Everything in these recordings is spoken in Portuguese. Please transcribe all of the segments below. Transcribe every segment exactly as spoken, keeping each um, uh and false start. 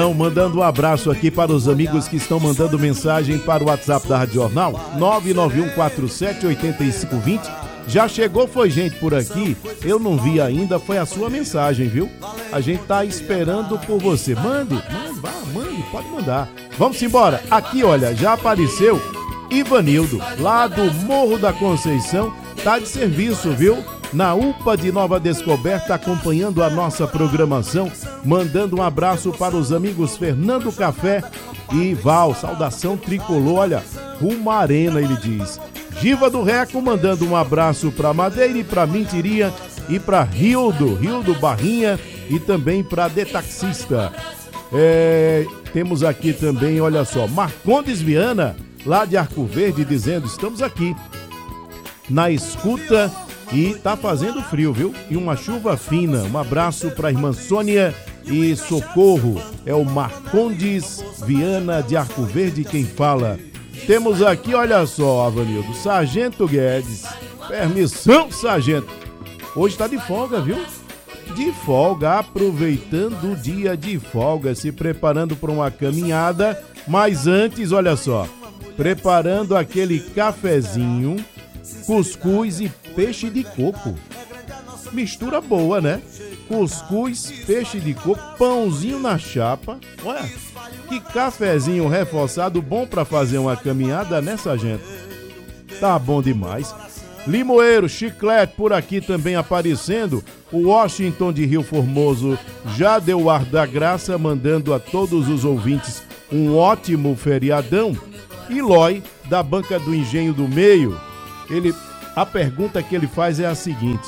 Então, mandando um abraço aqui para os amigos que estão mandando mensagem para o WhatsApp da Rádio Jornal, nove nove um quatro sete oito cinco dois zero. Já chegou, foi gente por aqui, eu não vi ainda, foi a sua mensagem, viu? A gente tá esperando por você. Mande, mande, vá, mande, pode mandar. Vamos embora. Aqui, olha, já apareceu Ivanildo, lá do Morro da Conceição, tá de serviço, viu? Na U P A de Nova Descoberta, acompanhando a nossa programação, mandando um abraço para os amigos Fernando Café e Val, saudação tricolor, olha, rumo à arena, ele diz. Giva do Reco, mandando um abraço para Madeira e para Mentiria e para Rildo, Rildo Barrinha e também para Detaxista. É, temos aqui também, olha só, Marcondes Viana, lá de Arco Verde, dizendo, estamos aqui na escuta e tá fazendo frio, viu? E uma chuva fina. Um abraço para a irmã Sônia e Socorro. É o Marcondes Viana de Arco Verde quem fala. Temos aqui, olha só, Avanildo, Sargento Guedes. Permissão, Sargento. Hoje tá de folga, viu? De folga, aproveitando o dia de folga, se preparando para uma caminhada. Mas antes, olha só, preparando aquele cafezinho, cuscuz e peixe de coco. Mistura boa, né? Cuscuz, peixe de coco, pãozinho na chapa. Olha, que cafezinho reforçado, bom pra fazer uma caminhada, né, sargento? Tá bom demais. Limoeiro, chiclete por aqui também aparecendo. O Washington de Rio Formoso já deu o ar da graça, mandando a todos os ouvintes um ótimo feriadão. E Lói, da Banca do Engenho do Meio, ele, a pergunta que ele faz é a seguinte: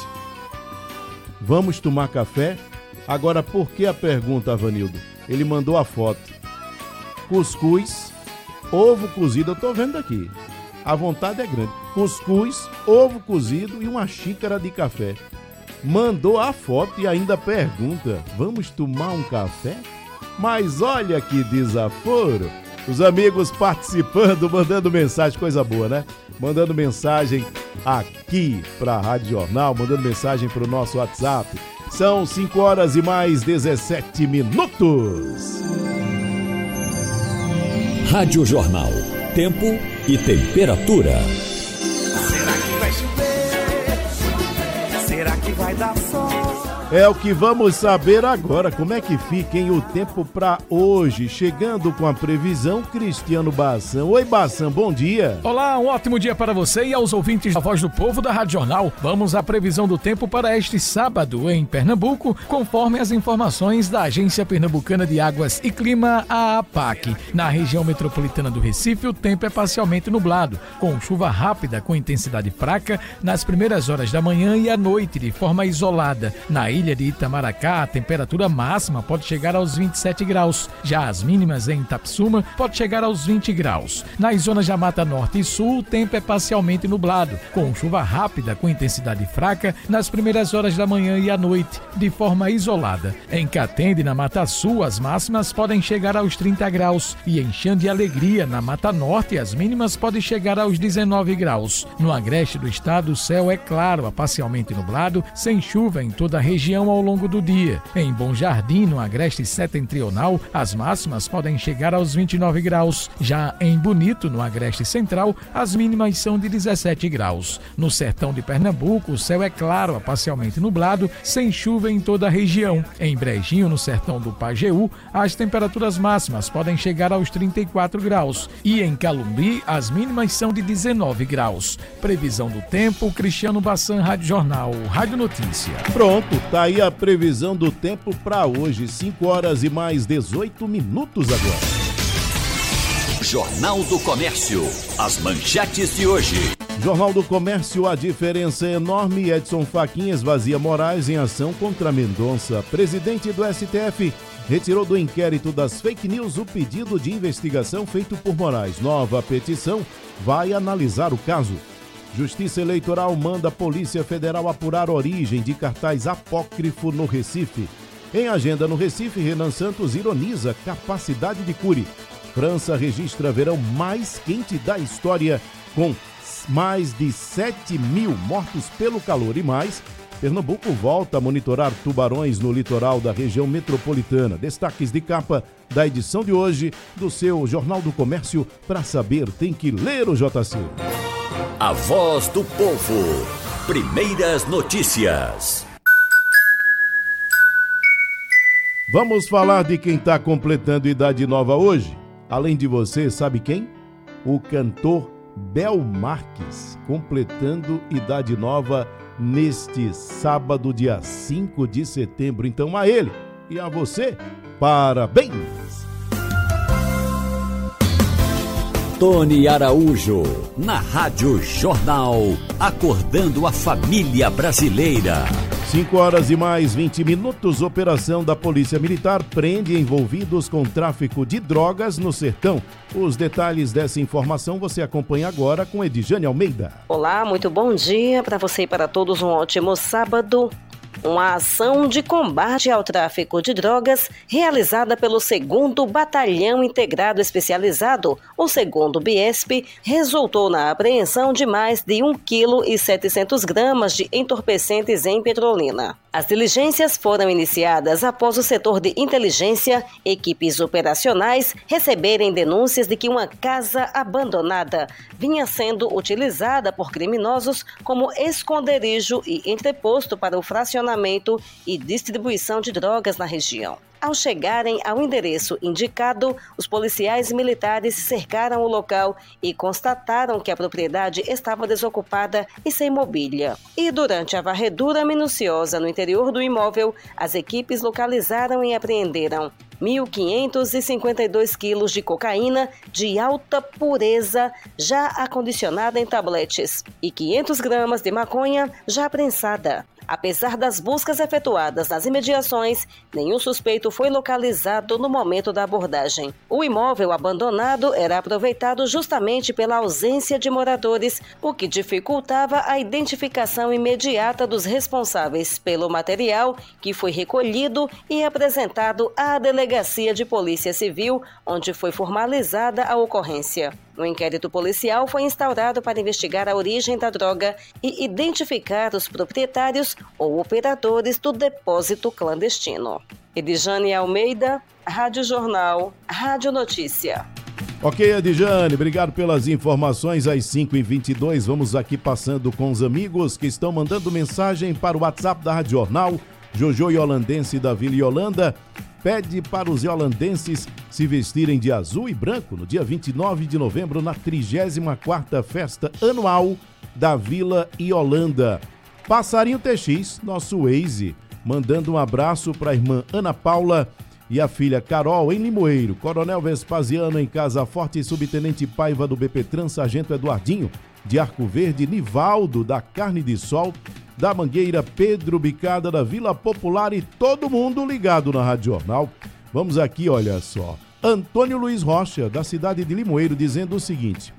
vamos tomar café? Agora, por que a pergunta, Avanildo? Ele mandou a foto. Cuscuz, ovo cozido, eu tô vendo aqui. A vontade é grande. Cuscuz, ovo cozido e uma xícara de café. Mandou a foto e ainda pergunta: vamos tomar um café? Mas olha que desaforo. Os amigos participando, mandando mensagem, coisa boa, né? Mandando mensagem aqui para a Rádio Jornal, mandando mensagem para o nosso WhatsApp. São cinco horas e mais dezessete minutos. Rádio Jornal. Tempo e temperatura. Será que vai chover? Será que vai dar sol? É o que vamos saber agora. Como é que fica, hein, o tempo para hoje? Chegando com a previsão, Cristiano Bassan. Oi, Bassan, bom dia. Olá, um ótimo dia para você e aos ouvintes da Voz do Povo da Rádio Jornal. Vamos à previsão do tempo para este sábado em Pernambuco, conforme as informações da Agência Pernambucana de Águas e Clima, a APAC. Na região metropolitana do Recife, o tempo é parcialmente nublado, com chuva rápida com intensidade fraca nas primeiras horas da manhã e à noite, de forma isolada. Na ilha de Itamaracá, a temperatura máxima pode chegar aos vinte e sete graus. Já as mínimas em Itapsuma pode chegar aos vinte graus. Nas zonas da Mata Norte e Sul, o tempo é parcialmente nublado, com chuva rápida com intensidade fraca nas primeiras horas da manhã e à noite, de forma isolada. Em Catende, na Mata Sul, as máximas podem chegar aos trinta graus. E em Xande e Alegria, na Mata Norte, as mínimas podem chegar aos dezenove graus. No agreste do estado, o céu é claro a parcialmente nublado, sem chuva em toda a região ao longo do dia. Em Bom Jardim, no agreste setentrional, as máximas podem chegar aos vinte e nove graus. Já em Bonito, no agreste central, as mínimas são de dezessete graus. No sertão de Pernambuco, o céu é claro a parcialmente nublado, sem chuva em toda a região. Em Brejinho, no sertão do Pajeú, as temperaturas máximas podem chegar aos trinta e quatro graus. E em Calumbi, as mínimas são de dezenove graus. Previsão do tempo, Cristiano Bassan, Rádio Jornal, Rádio Notícia. Pronto, tá aí a previsão do tempo para hoje, cinco horas e mais dezoito minutos agora. Jornal do Comércio, as manchetes de hoje. Jornal do Comércio, a diferença é enorme. Edson Fachin esvazia Moraes em ação contra Mendonça. Presidente do S T F retirou do inquérito das fake news o pedido de investigação feito por Moraes. Nova petição vai analisar o caso. Justiça Eleitoral manda a Polícia Federal apurar a origem de cartaz apócrifo no Recife. Em agenda no Recife, Renan Santos ironiza capacidade de Cury. França registra verão mais quente da história, com mais de sete mil mortos pelo calor e mais Pernambuco volta a monitorar tubarões no litoral da região metropolitana. Destaques de capa da edição de hoje do seu Jornal do Comércio. Para saber, tem que ler o J C. A voz do povo. Primeiras notícias. Vamos falar de quem está completando idade nova hoje. Além de você, sabe quem? O cantor Bel Marques, completando idade nova neste sábado, dia cinco de setembro. Então, a ele e a você, parabéns! Tony Araújo, na Rádio Jornal, acordando a família brasileira. cinco horas e mais vinte minutos, operação da Polícia Militar prende envolvidos com tráfico de drogas no sertão. Os detalhes dessa informação você acompanha agora com Edjane Almeida. Olá, muito bom dia para você e para todos, um ótimo sábado. Uma ação de combate ao tráfico de drogas realizada pelo segundo Batalhão Integrado Especializado, o segundo BIESP, resultou na apreensão de mais de um vírgula setecentos gramas de entorpecentes em Petrolina. As diligências foram iniciadas após o setor de inteligência, equipes operacionais, receberem denúncias de que uma casa abandonada vinha sendo utilizada por criminosos como esconderijo e entreposto para o fracionamento e distribuição de drogas na região. Ao chegarem ao endereço indicado, os policiais militares cercaram o local e constataram que a propriedade estava desocupada e sem mobília. E durante a varredura minuciosa no interior do imóvel, as equipes localizaram e apreenderam mil quinhentos e cinquenta e dois quilos de cocaína de alta pureza, já acondicionada em tabletes, e quinhentos gramas de maconha já prensada. Apesar das buscas efetuadas nas imediações, nenhum suspeito foi localizado no momento da abordagem. O imóvel abandonado era aproveitado justamente pela ausência de moradores, o que dificultava a identificação imediata dos responsáveis pelo material, que foi recolhido e apresentado à Delegacia de Polícia Civil, onde foi formalizada a ocorrência. Um inquérito policial foi instaurado para investigar a origem da droga e identificar os proprietários ou operadores do depósito clandestino. Edjane Almeida, Rádio Jornal, Rádio Notícia. Ok, Edjane, obrigado pelas informações. Às cinco e vinte e dois, vamos aqui passando com os amigos que estão mandando mensagem para o WhatsApp da Rádio Jornal. Jojo Iolandense da Vila Yolanda pede para os iolandenses se vestirem de azul e branco no dia vinte e nove de novembro, na trigésima quarta Festa Anual da Vila Yolanda. Passarinho T X, nosso Waze, mandando um abraço para a irmã Ana Paula e a filha Carol em Limoeiro, Coronel Vespasiano em Casa Forte, Subtenente Paiva do B P Trans, Sargento Eduardinho de Arco Verde, Nivaldo da Carne de Sol, da Mangueira, Pedro Bicada da Vila Popular e todo mundo ligado na Rádio Jornal. Vamos aqui, olha só. Antônio Luiz Rocha, da cidade de Limoeiro, dizendo o seguinte: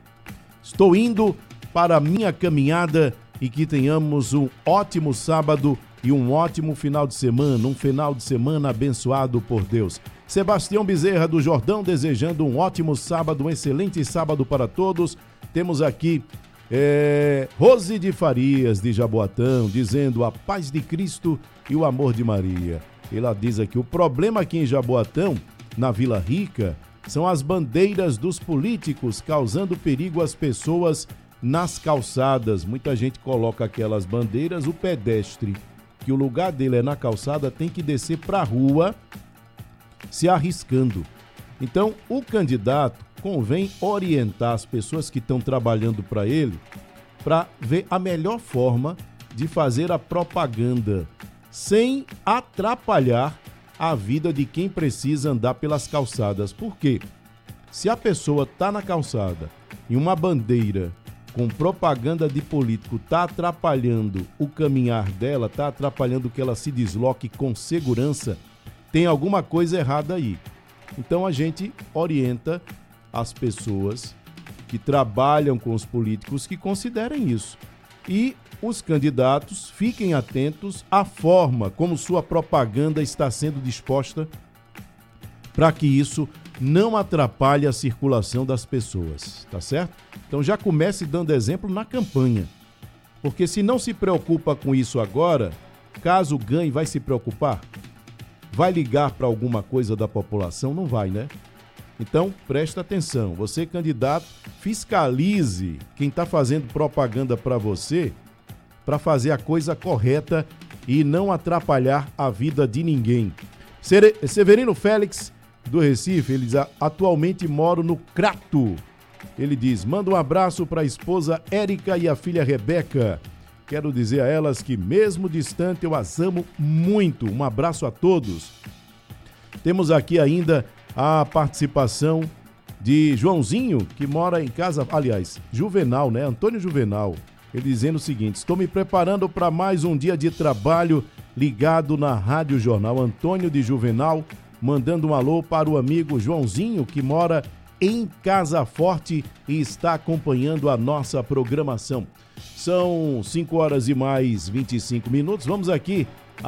estou indo para a minha caminhada e que tenhamos um ótimo sábado e um ótimo final de semana, um final de semana abençoado por Deus. Sebastião Bezerra do Jordão desejando um ótimo sábado, um excelente sábado para todos. Temos aqui É, Rose de Farias, de Jaboatão, dizendo a paz de Cristo e o amor de Maria. Ela diz aqui, o problema aqui em Jaboatão, na Vila Rica, são as bandeiras dos políticos causando perigo às pessoas nas calçadas. Muita gente coloca aquelas bandeiras, o pedestre, que o lugar dele é na calçada, tem que descer para a rua se arriscando. Então, o candidato convém orientar as pessoas que estão trabalhando para ele para ver a melhor forma de fazer a propaganda sem atrapalhar a vida de quem precisa andar pelas calçadas. Por quê? Se a pessoa está na calçada e uma bandeira com propaganda de político está atrapalhando o caminhar dela, está atrapalhando que ela se desloque com segurança, tem alguma coisa errada aí. Então a gente orienta as pessoas que trabalham com os políticos que considerem isso. E os candidatos fiquem atentos à forma como sua propaganda está sendo disposta para que isso não atrapalhe a circulação das pessoas, tá certo? Então já comece dando exemplo na campanha. Porque se não se preocupa com isso agora, caso ganhe, vai se preocupar? Vai ligar para alguma coisa da população? Não vai, né? Então, presta atenção. Você, candidato, fiscalize quem está fazendo propaganda para você, para fazer a coisa correta e não atrapalhar a vida de ninguém. Severino Félix, do Recife, ele diz: atualmente moro no Crato. Ele diz: manda um abraço para a esposa Érica e a filha Rebeca. Quero dizer a elas que, mesmo distante, eu as amo muito. Um abraço a todos. Temos aqui ainda a participação de Joãozinho, que mora em casa, aliás, Juvenal, né? Antônio Juvenal. Ele dizendo o seguinte: estou me preparando para mais um dia de trabalho ligado na Rádio Jornal. Antônio de Juvenal, mandando um alô para o amigo Joãozinho, que mora em Casa Forte e está acompanhando a nossa programação. São cinco horas e mais vinte e cinco minutos. Vamos aqui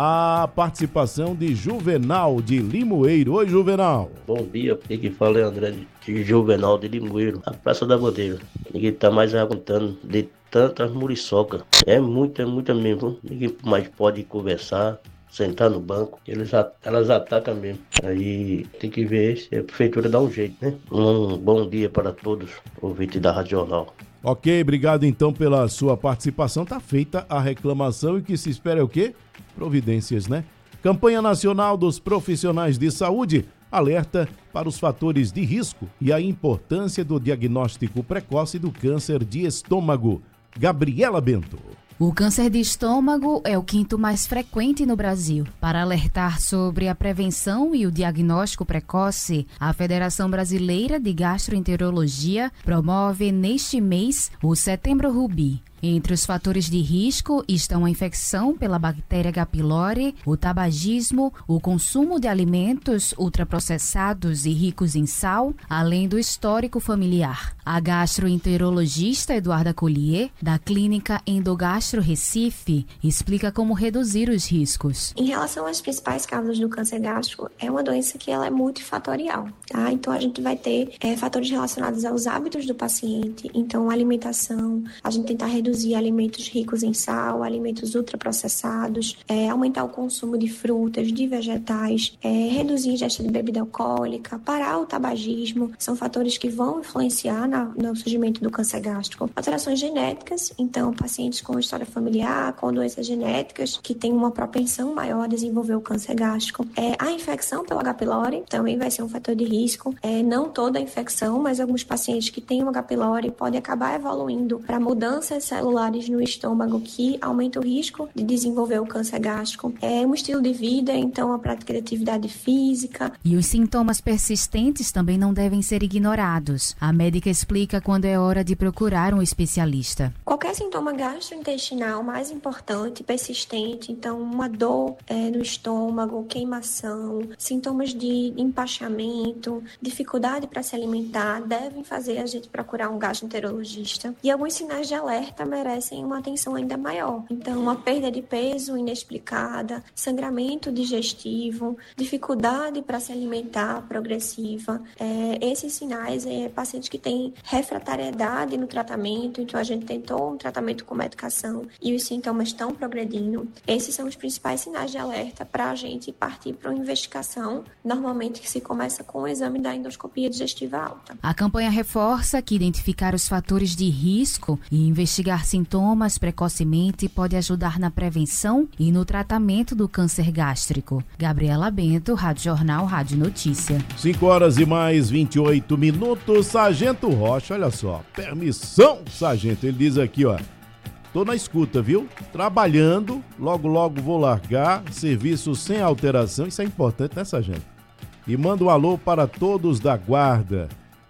à participação de Juvenal de Limoeiro. Oi, Juvenal. Bom dia, aqui fala é André de Juvenal de Limoeiro, a Praça da Bandeira. Ninguém tá mais aguentando de tantas muriçocas. É muita, muita mesmo. Ninguém mais pode conversar, sentar no banco, eles, elas atacam mesmo. Aí tem que ver se a prefeitura dá um jeito, né? Um bom dia para todos, ouvintes da Rádio Jornal. Ok, obrigado então pela sua participação. Tá feita a reclamação e que se espera é o quê? Providências, né? Campanha Nacional dos Profissionais de Saúde alerta para os fatores de risco e a importância do diagnóstico precoce do câncer de estômago. Gabriela Bento. O câncer de estômago é o quinto mais frequente no Brasil. Para alertar sobre a prevenção e o diagnóstico precoce, a Federação Brasileira de Gastroenterologia promove neste mês o Setembro Rubi. Entre os fatores de risco estão a infecção pela bactéria H. pylori, o tabagismo, o consumo de alimentos ultraprocessados e ricos em sal, além do histórico familiar. A gastroenterologista Eduarda Collier, da Clínica Endogastro Recife, explica como reduzir os riscos. Em relação às principais causas do câncer gástrico, é uma doença que ela é multifatorial, tá? Então a gente vai ter é, fatores relacionados aos hábitos do paciente, então alimentação, a gente tentar reduzir reduzir alimentos ricos em sal, alimentos ultraprocessados, é, aumentar o consumo de frutas, de vegetais, é, reduzir a ingesta de bebida alcoólica, parar o tabagismo, são fatores que vão influenciar na, no surgimento do câncer gástrico. Alterações genéticas, então pacientes com história familiar, com doenças genéticas, que têm uma propensão maior a desenvolver o câncer gástrico. É, a infecção pelo H. pylori também vai ser um fator de risco, é, não toda a infecção, mas alguns pacientes que têm o H. pylori podem acabar evoluindo para mudanças celulares no estômago que aumenta o risco de desenvolver o câncer gástrico. É um estilo de vida, então a prática de atividade física. E os sintomas persistentes também não devem ser ignorados. A médica explica quando é hora de procurar um especialista. Qualquer sintoma gastrointestinal mais importante, persistente, então uma dor é, no estômago, queimação, sintomas de empachamento, dificuldade para se alimentar, devem fazer a gente procurar um gastroenterologista. E alguns sinais de alerta merecem uma atenção ainda maior. Então, uma perda de peso inexplicada, sangramento digestivo, dificuldade para se alimentar progressiva. É, esses sinais, é, pacientes que têm refratariedade no tratamento, então a gente tentou um tratamento com medicação e os sintomas estão progredindo. Esses são os principais sinais de alerta para a gente partir para uma investigação, normalmente que se começa com o exame da endoscopia digestiva alta. A campanha reforça que identificar os fatores de risco e investigar sintomas precocemente pode ajudar na prevenção e no tratamento do câncer gástrico. Gabriela Bento, Rádio Jornal, Rádio Notícia. cinco horas e mais vinte e oito minutos. Sargento Rocha, olha só. Permissão, sargento. Ele diz aqui, ó. Tô na escuta, viu? Trabalhando, logo, logo vou largar. Serviço sem alteração. Isso é importante, né, sargento? E manda um alô para todos da guarda.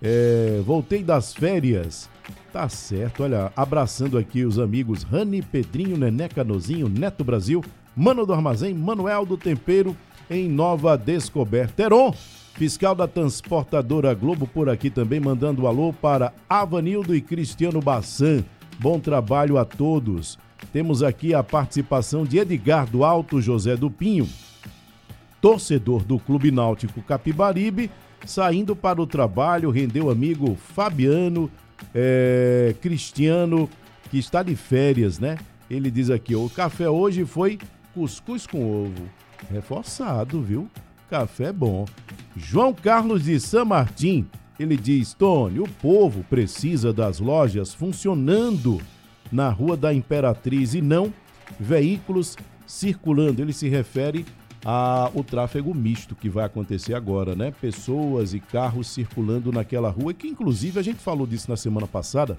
É, voltei das férias. Tá certo, olha, abraçando aqui os amigos Rani, Pedrinho, Nené Canozinho, Neto Brasil, Mano do Armazém, Manuel do Tempero, em Nova Descoberta. Heron, fiscal da Transportadora Globo, por aqui também, mandando um alô para Avanildo e Cristiano Bassan. Bom trabalho a todos. Temos aqui a participação de Edgar do Alto José do Pinho, torcedor do Clube Náutico Capibaribe, saindo para o trabalho, rendeu amigo Fabiano, É, Cristiano, que está de férias, né? Ele diz aqui, o café hoje foi cuscuz com ovo. Reforçado, viu? Café é bom. João Carlos de São Martim, ele diz, Tony, o povo precisa das lojas funcionando na Rua da Imperatriz e não veículos circulando. Ele se refere ao tráfego misto que vai acontecer agora, né? Pessoas e carros circulando naquela rua, que inclusive a gente falou disso na semana passada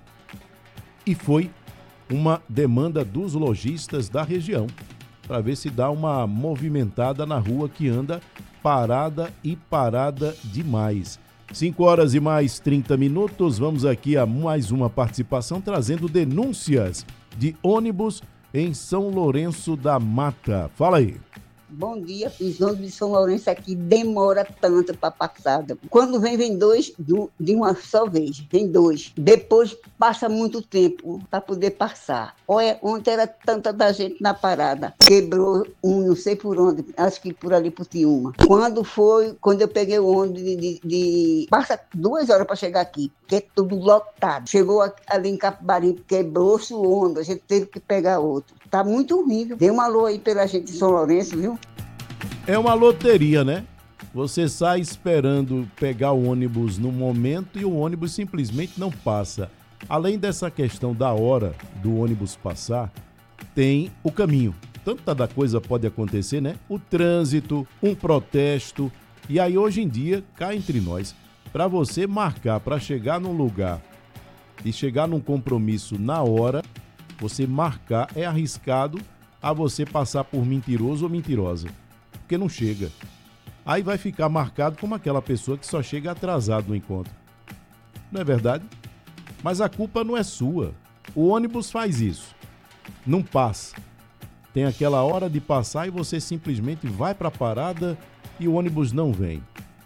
e foi uma demanda dos lojistas da região para ver se dá uma movimentada na rua que anda parada e parada demais. cinco horas e mais trinta minutos, vamos aqui a mais uma participação trazendo denúncias de ônibus em São Lourenço da Mata. Fala aí. Bom dia, os ônibus de São Lourenço aqui demora tanto para passar. Quando vem, vem dois de uma só vez, vem dois. Depois passa muito tempo para poder passar. Olha, ontem era tanta da gente na parada. Quebrou um, não sei por onde, acho que por ali por Tiúma. Quando foi, quando eu peguei o ônibus de... de, de passa duas horas para chegar aqui, que é tudo lotado. Chegou ali em Capibari, quebrou-se o ônibus, a gente teve que pegar outro. Tá muito horrível. Dê um alô aí pela gente de São Lourenço, viu? É uma loteria, né? Você sai esperando pegar o ônibus no momento e o ônibus simplesmente não passa. Além dessa questão da hora do ônibus passar, tem o caminho. Tanta da coisa pode acontecer, né? O trânsito, um protesto. E aí, hoje em dia, cá entre nós, para você marcar, para chegar num lugar e chegar num compromisso na hora, você marcar é arriscado a você passar por mentiroso ou mentirosa, porque não chega. Aí vai ficar marcado como aquela pessoa que só chega atrasado no encontro. Não é verdade? Mas a culpa não é sua. O ônibus faz isso. Não passa. Tem aquela hora de passar e você simplesmente vai para a parada e o ônibus não vem.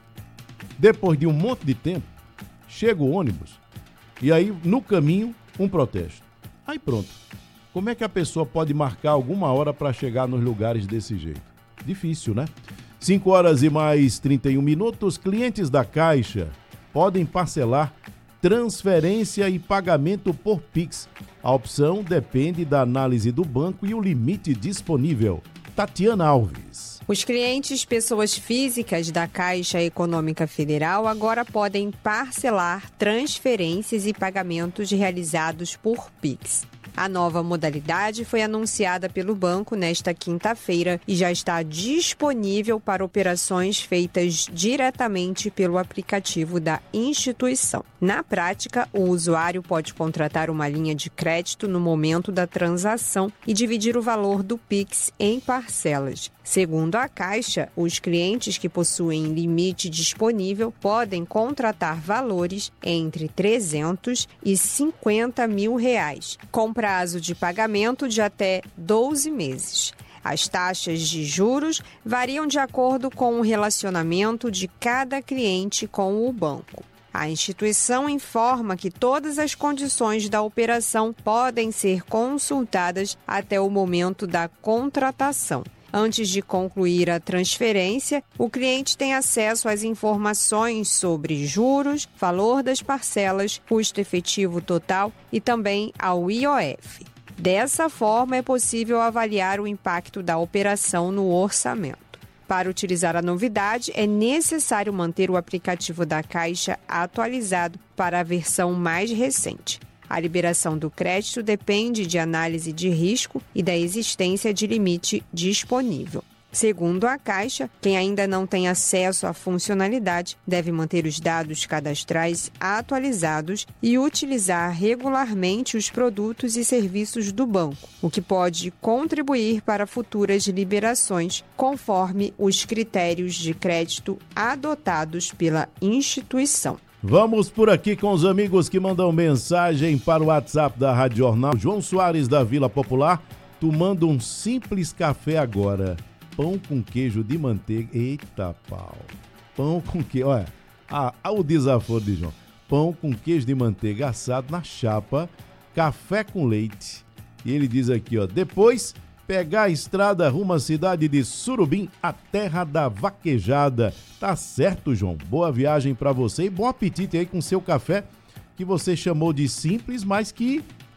Depois de um monte de tempo, chega o ônibus e aí no caminho um protesto. Aí pronto. Como é que a pessoa pode marcar alguma hora para chegar nos lugares desse jeito? Difícil, né? cinco horas e mais trinta e um minutos. Clientes da Caixa podem parcelar transferência e pagamento por Pix. A opção depende da análise do banco e o limite disponível. Tatiana Alves. Os clientes, pessoas físicas da Caixa Econômica Federal, agora podem parcelar transferências e pagamentos realizados por Pix. A nova modalidade foi anunciada pelo banco nesta quinta-feira e já está disponível para operações feitas diretamente pelo aplicativo da instituição. Na prática, o usuário pode contratar uma linha de crédito no momento da transação e dividir o valor do Pix em parcelas. Segundo a Caixa, os clientes que possuem limite disponível podem contratar valores entre trezentos e cinquenta mil reais, com prazo de pagamento de até doze meses. As taxas de juros variam de acordo com o relacionamento de cada cliente com o banco. A instituição informa que todas as condições da operação podem ser consultadas até o momento da contratação. Antes de concluir a transferência, o cliente tem acesso às informações sobre juros, valor das parcelas, custo efetivo total e também ao I O F. Dessa forma, é possível avaliar o impacto da operação no orçamento. Para utilizar a novidade, é necessário manter o aplicativo da Caixa atualizado para a versão mais recente. A liberação do crédito depende de análise de risco e da existência de limite disponível. Segundo a Caixa, quem ainda não tem acesso à funcionalidade deve manter os dados cadastrais atualizados e utilizar regularmente os produtos e serviços do banco, o que pode contribuir para futuras liberações, conforme os critérios de crédito adotados pela instituição. Vamos por aqui com os amigos que mandam mensagem para o WhatsApp da Rádio Jornal. João Soares da Vila Popular, tomando um simples café agora. Pão com queijo de manteiga. Eita pau. Pão com queijo. Olha, ah, o desaforo de João. Pão com queijo de manteiga assado na chapa, café com leite. E ele diz aqui, ó, depois pegar a estrada rumo à cidade de Surubim, a terra da vaquejada. Tá certo, João. Boa viagem para você e bom apetite aí com seu café, que você chamou de simples, mas que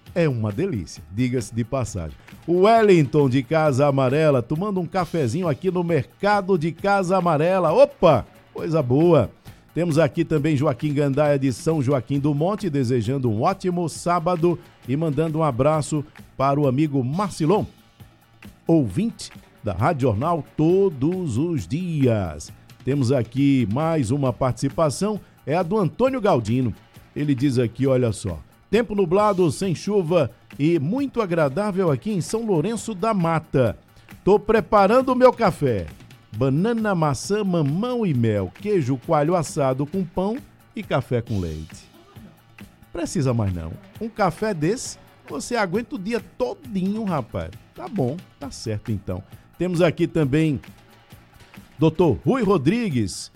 é uma delícia, diga-se de passagem. O Wellington de Casa Amarela, tomando um cafezinho aqui no Mercado de Casa Amarela. Opa, coisa boa. Temos aqui também Joaquim Gandaia de São Joaquim do Monte, desejando um ótimo sábado e mandando um abraço para o amigo Marcilon, ouvinte da Rádio Jornal todos os dias. Temos aqui mais uma participação, é a do Antônio Galdino. Ele diz aqui, olha só, tempo nublado, sem chuva e muito agradável aqui em São Lourenço da Mata. Tô preparando o meu café. Banana, maçã, mamão e mel, queijo coalho assado com pão e café com leite. Precisa mais não. Um café desse, você aguenta o dia todinho, rapaz. Tá bom, tá certo então. Temos aqui também doutor Rui Rodrigues.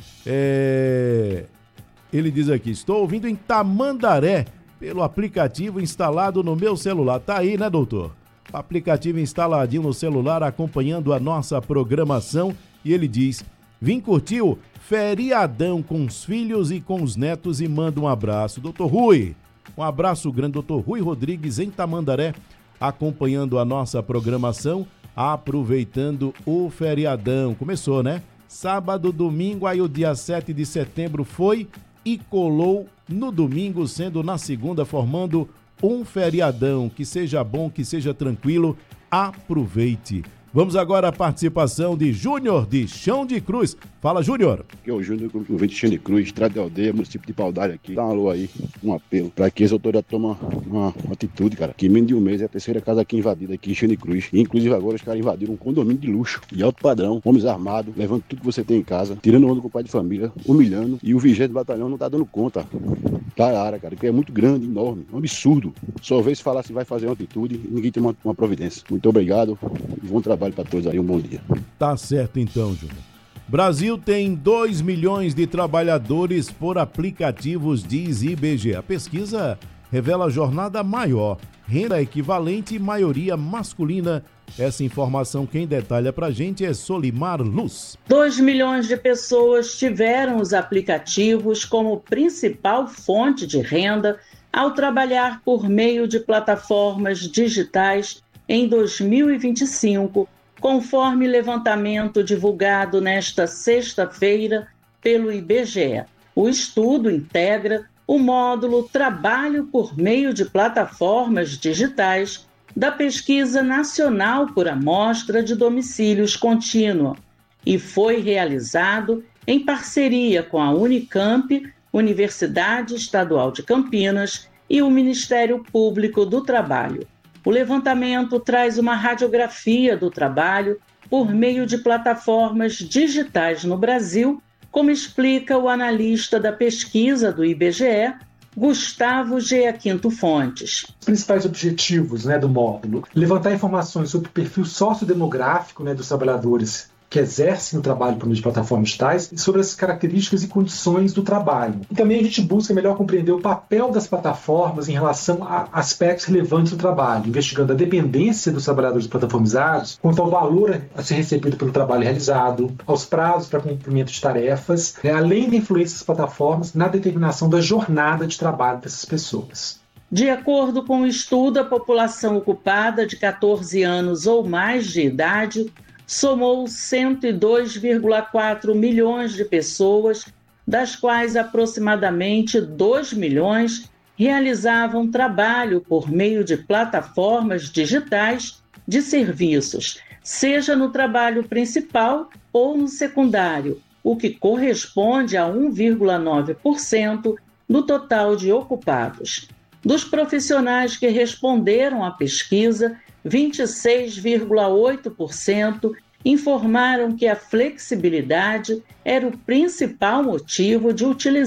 É... Ele diz aqui, estou ouvindo em Tamandaré, pelo aplicativo instalado no meu celular. Tá aí, né, doutor? Aplicativo instaladinho no celular, acompanhando a nossa programação. E ele diz, vim curtir o feriadão com os filhos e com os netos e manda um abraço. doutor Rui, um abraço grande, doutor Rui Rodrigues em Tamandaré, acompanhando a nossa programação, aproveitando o feriadão. Começou, né? Sábado, domingo, aí o dia sete de setembro foi e colou no domingo, sendo na segunda, formando um feriadão. Que seja bom, que seja tranquilo, aproveite. Vamos agora à participação de Júnior de Chão de Cruz. Fala, Júnior. Aqui é o Júnior, o vinte de Chão de Cruz, Estrada de Aldeia, município de Paudalho aqui. Dá um alô aí, um apelo, para que esse autor tomem uma, uma atitude, cara. Que menos de um mês é a terceira casa aqui invadida aqui em Chão de Cruz. E, inclusive agora os caras invadiram um condomínio de luxo, de alto padrão, homens armados, levando tudo que você tem em casa, tirando onda com o pai de família, humilhando. E o vigésimo batalhão não tá dando conta da área, cara, que é muito grande, enorme, um absurdo. Só vez falar se vai fazer uma atitude e ninguém tem uma, uma providência. Muito obrigado e bom trabalho para todos aí, um bom dia. Tá certo então, Júnior. Brasil tem dois milhões de trabalhadores por aplicativos, diz I B G E. A pesquisa revela jornada maior, renda equivalente e maioria masculina. Essa informação quem detalha pra gente é Solimar Luz. dois milhões de pessoas tiveram os aplicativos como principal fonte de renda ao trabalhar por meio de plataformas digitais em dois mil e vinte e cinco, conforme levantamento divulgado nesta sexta-feira pelo I B G E. O estudo integra o módulo Trabalho por meio de plataformas digitais da Pesquisa Nacional por Amostra de Domicílios Contínua e foi realizado em parceria com a Unicamp, Universidade Estadual de Campinas e o Ministério Público do Trabalho. O levantamento traz uma radiografia do trabalho por meio de plataformas digitais no Brasil, como explica o analista da pesquisa do I B G E, Gustavo G. Quinto Fontes. Os principais objetivos, né, do módulo: levantar informações sobre o perfil sociodemográfico, né, dos trabalhadores que exercem o trabalho por meio de plataformas digitais e sobre as características e condições do trabalho. E também a gente busca melhor compreender o papel das plataformas em relação a aspectos relevantes do trabalho, investigando a dependência dos trabalhadores plataformizados quanto ao valor a ser recebido pelo trabalho realizado, aos prazos para cumprimento de tarefas, né, além da influência das plataformas na determinação da jornada de trabalho dessas pessoas. De acordo com o estudo, a população ocupada de catorze anos ou mais de idade somou cento e dois vírgula quatro milhões de pessoas, das quais aproximadamente dois milhões realizavam trabalho por meio de plataformas digitais de serviços, seja no trabalho principal ou no secundário, o que corresponde a um vírgula nove por cento do total de ocupados. Dos profissionais que responderam à pesquisa, vinte e seis vírgula oito por cento informaram que a flexibilidade era o principal motivo de utilizar